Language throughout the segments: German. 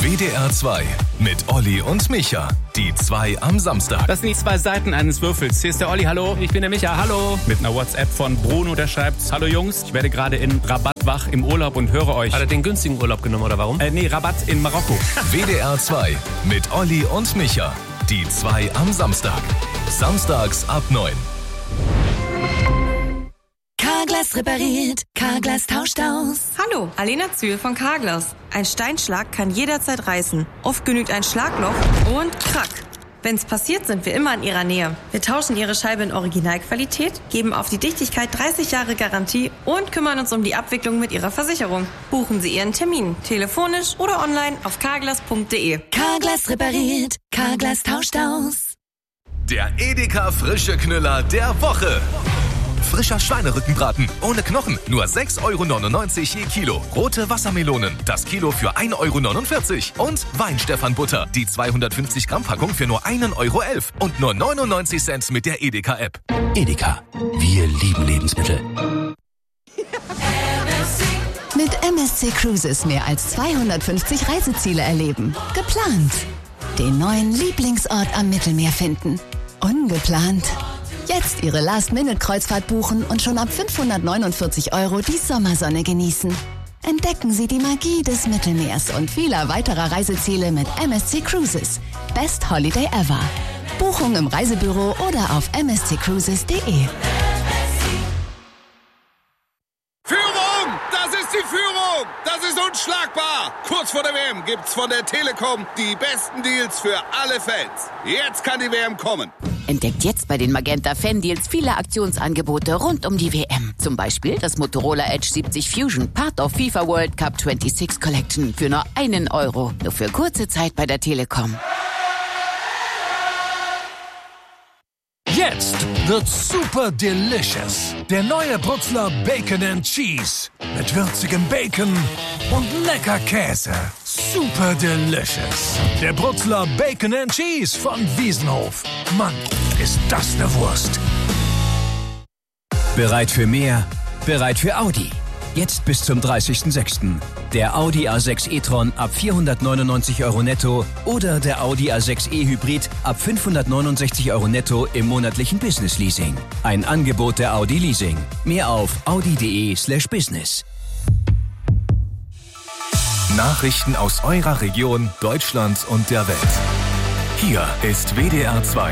WDR 2 mit Olli und Micha. Die 2 am Samstag. Das sind die 2 Seiten eines Würfels. Hier ist der Olli, hallo. Ich bin der Micha, hallo. Mit einer WhatsApp von Bruno, der schreibt: Hallo Jungs, ich werde gerade in Rabat wach im Urlaub und höre euch. Hat er den günstigen Urlaub genommen oder warum? Rabat in Marokko. WDR 2 mit Olli und Micha. Die 2 am Samstag. Samstags ab 9. Carglass repariert, Carglass tauscht aus. Hallo, Alena Zühl von Carglass. Ein Steinschlag kann jederzeit reißen. Oft genügt ein Schlagloch und krack. Wenn's passiert, sind wir immer in Ihrer Nähe. Wir tauschen Ihre Scheibe in Originalqualität, geben auf die Dichtigkeit 30 Jahre Garantie und kümmern uns um die Abwicklung mit Ihrer Versicherung. Buchen Sie Ihren Termin, telefonisch oder online auf carglass.de. Carglass repariert, Carglass tauscht aus. Der Edeka frische Knüller der Woche. Frischer Schweinerückenbraten ohne Knochen, nur 6,99 € je Kilo. Rote Wassermelonen, das Kilo für 1,49 € Und Weinstephan-Butter, die 250 Gramm Packung für nur 1,11 € und nur 99 Cent mit der Edeka-App. Edeka, wir lieben Lebensmittel. Mit MSC Cruises mehr als 250 Reiseziele erleben. Geplant. Den neuen Lieblingsort am Mittelmeer finden. Ungeplant. Jetzt Ihre Last-Minute-Kreuzfahrt buchen und schon ab 549 € die Sommersonne genießen. Entdecken Sie die Magie des Mittelmeers und vieler weiterer Reiseziele mit MSC Cruises. Best Holiday ever. Buchung im Reisebüro oder auf msccruises.de. Führung! Das ist die Führung! Das ist unschlagbar! Kurz vor der WM gibt's von der Telekom die besten Deals für alle Fans. Jetzt kann die WM kommen. Entdeckt jetzt bei den Magenta Fan-Deals viele Aktionsangebote rund um die WM. Zum Beispiel das Motorola Edge 70 Fusion, Part of FIFA World Cup 26 Collection für nur 1 €. Nur für kurze Zeit bei der Telekom. Jetzt wird's super delicious. Der neue Brutzler Bacon and Cheese. Mit würzigem Bacon und lecker Käse. Super delicious. Der Brutzler Bacon and Cheese von Wiesenhof. Mann, ist das eine Wurst. Bereit für mehr? Bereit für Audi. Jetzt bis zum 30.06. Der Audi A6 e-tron ab 499 € netto oder der Audi A6 e-Hybrid ab 569 € netto im monatlichen Business Leasing. Ein Angebot der Audi Leasing. Mehr auf audi.de/business. Nachrichten aus eurer Region, Deutschland und der Welt. Hier ist WDR 2.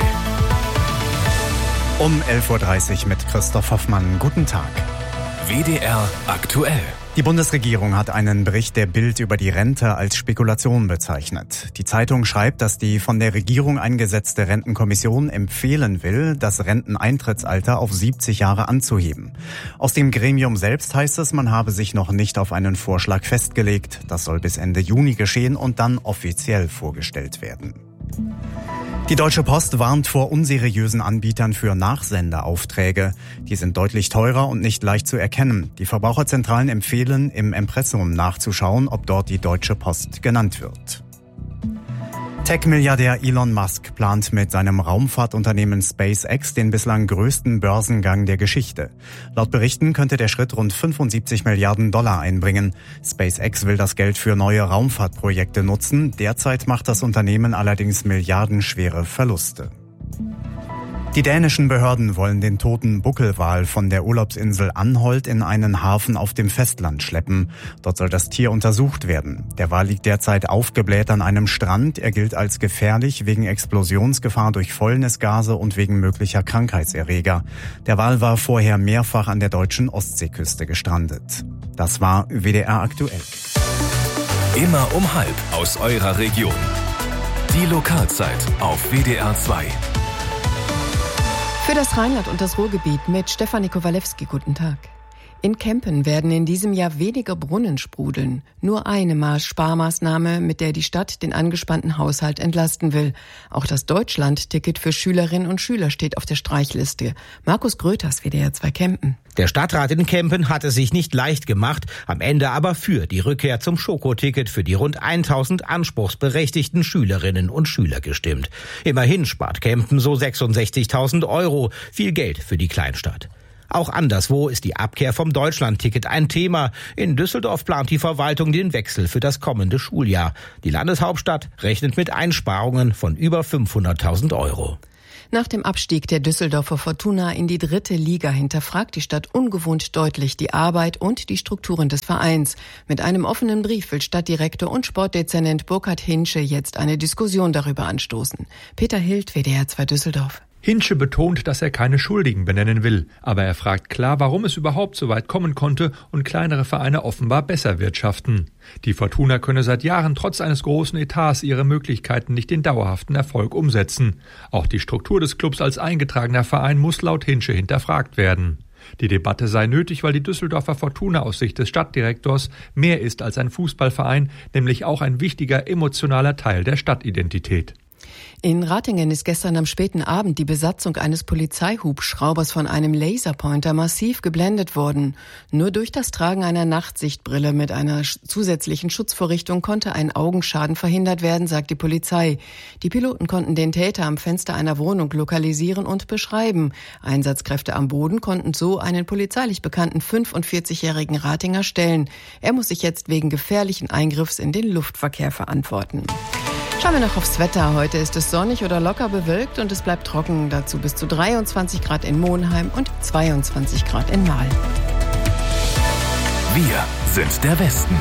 Um 11:30 Uhr mit Christoph Hoffmann. Guten Tag. WDR aktuell. Die Bundesregierung hat einen Bericht der Bild über die Rente als Spekulation bezeichnet. Die Zeitung schreibt, dass die von der Regierung eingesetzte Rentenkommission empfehlen will, das Renteneintrittsalter auf 70 Jahre anzuheben. Aus dem Gremium selbst heißt es, man habe sich noch nicht auf einen Vorschlag festgelegt. Das soll bis Ende Juni geschehen und dann offiziell vorgestellt werden. Die Deutsche Post warnt vor unseriösen Anbietern für Nachsendeaufträge. Die sind deutlich teurer und nicht leicht zu erkennen. Die Verbraucherzentralen empfehlen, im Impressum nachzuschauen, ob dort die Deutsche Post genannt wird. Tech-Milliardär Elon Musk plant mit seinem Raumfahrtunternehmen SpaceX den bislang größten Börsengang der Geschichte. Laut Berichten könnte der Schritt rund 75 Milliarden $ einbringen. SpaceX will das Geld für neue Raumfahrtprojekte nutzen. Derzeit macht das Unternehmen allerdings milliardenschwere Verluste. Die dänischen Behörden wollen den toten Buckelwal von der Urlaubsinsel Anholt in einen Hafen auf dem Festland schleppen. Dort soll das Tier untersucht werden. Der Wal liegt derzeit aufgebläht an einem Strand. Er gilt als gefährlich wegen Explosionsgefahr durch Fäulnisgase und wegen möglicher Krankheitserreger. Der Wal war vorher mehrfach an der deutschen Ostseeküste gestrandet. Das war WDR aktuell. Immer um 12 aus eurer Region. Die Lokalzeit auf WDR 2. Für das Rheinland und das Ruhrgebiet mit Stefanie Kowalewski. Guten Tag. In Kempen werden in diesem Jahr weniger Brunnen sprudeln. Nur eine Sparmaßnahme, mit der die Stadt den angespannten Haushalt entlasten will. Auch das Deutschland-Ticket für Schülerinnen und Schüler steht auf der Streichliste. Markus Gröters, WDR 2 Kempen. Der Stadtrat in Kempen hat es sich nicht leicht gemacht, am Ende aber für die Rückkehr zum Schokoticket für die rund 1000 anspruchsberechtigten Schülerinnen und Schüler gestimmt. Immerhin spart Kempen so 66.000 €, viel Geld für die Kleinstadt. Auch anderswo ist die Abkehr vom Deutschlandticket ein Thema. In Düsseldorf plant die Verwaltung den Wechsel für das kommende Schuljahr. Die Landeshauptstadt rechnet mit Einsparungen von über 500.000 €. Nach dem Abstieg der Düsseldorfer Fortuna in die 3. Liga hinterfragt die Stadt ungewohnt deutlich die Arbeit und die Strukturen des Vereins. Mit einem offenen Brief will Stadtdirektor und Sportdezernent Burkhard Hinsche jetzt eine Diskussion darüber anstoßen. Peter Hild, WDR 2 Düsseldorf. Hinsche betont, dass er keine Schuldigen benennen will, aber er fragt klar, warum es überhaupt so weit kommen konnte und kleinere Vereine offenbar besser wirtschaften. Die Fortuna könne seit Jahren trotz eines großen Etats ihre Möglichkeiten nicht in dauerhaften Erfolg umsetzen. Auch die Struktur des Clubs als eingetragener Verein muss laut Hinsche hinterfragt werden. Die Debatte sei nötig, weil die Düsseldorfer Fortuna aus Sicht des Stadtdirektors mehr ist als ein Fußballverein, nämlich auch ein wichtiger emotionaler Teil der Stadtidentität. In Ratingen ist gestern am späten Abend die Besatzung eines Polizeihubschraubers von einem Laserpointer massiv geblendet worden. Nur durch das Tragen einer Nachtsichtbrille mit einer zusätzlichen Schutzvorrichtung konnte ein Augenschaden verhindert werden, sagt die Polizei. Die Piloten konnten den Täter am Fenster einer Wohnung lokalisieren und beschreiben. Einsatzkräfte am Boden konnten so einen polizeilich bekannten 45-jährigen Ratinger stellen. Er muss sich jetzt wegen gefährlichen Eingriffs in den Luftverkehr verantworten. Schauen wir noch aufs Wetter. Heute ist es sonnig oder locker bewölkt und es bleibt trocken. Dazu bis zu 23 Grad in Monheim und 22 Grad in Mahl. Wir sind der Westen.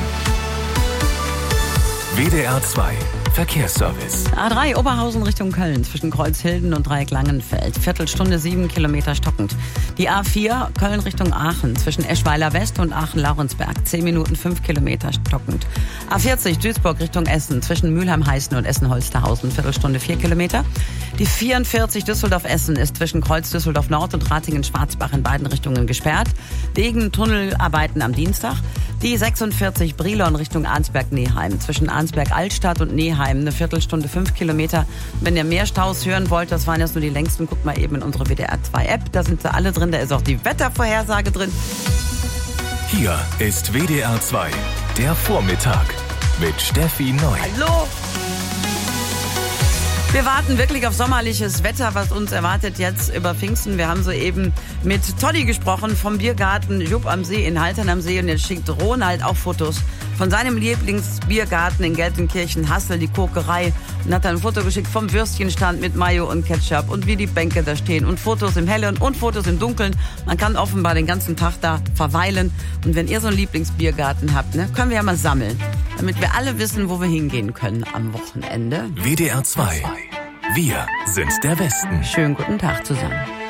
WDR 2 Verkehrsservice. A3 Oberhausen Richtung Köln zwischen Kreuzhilden und Dreieck-Langenfeld. Viertelstunde 7 Kilometer stockend. Die A4 Köln Richtung Aachen zwischen Eschweiler West und Aachen-Laurensberg. 10 Minuten 5 Kilometer stockend. A40 Duisburg Richtung Essen zwischen Mülheim-Heißen und Essen-Holsterhausen. Viertelstunde 4 Kilometer. Die 44 Düsseldorf-Essen ist zwischen Kreuz Düsseldorf Nord und Ratingen-Schwarzbach in beiden Richtungen gesperrt. Wegen Tunnelarbeiten am Dienstag. Die 46 Brilon Richtung Arnsberg-Neheim zwischen Arnsberg-Altstadt und Neheim. Eine Viertelstunde 5 Kilometer. Wenn ihr mehr Staus hören wollt, das waren jetzt nur die längsten, guckt mal eben in unsere WDR 2 App. Da sind sie alle drin, da ist auch die Wettervorhersage drin. Hier ist WDR 2, der Vormittag mit Steffi Neu. Hallo! Wir warten wirklich auf sommerliches Wetter, was uns erwartet jetzt über Pfingsten. Wir haben soeben mit Toddy gesprochen vom Biergarten Jupp am See in Haltern am See. Und jetzt schickt Ronald auch Fotos von seinem Lieblingsbiergarten in Gelsenkirchen, Hassel, die Kokerei. Und hat dann ein Foto geschickt vom Würstchenstand mit Mayo und Ketchup und wie die Bänke da stehen. Und Fotos im Hellen und Fotos im Dunkeln. Man kann offenbar den ganzen Tag da verweilen. Und wenn ihr so einen Lieblingsbiergarten habt, ne, können wir ja mal sammeln. Damit wir alle wissen, wo wir hingehen können am Wochenende. WDR 2. Wir sind der Westen. Schönen guten Tag zusammen.